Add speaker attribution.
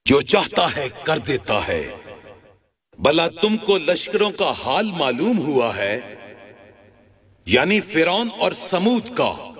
Speaker 1: जो चाहता है कर देता है। भला तुमको लश्करों का हाल मालूम हुआ है, यानी फिरौन और समूद का।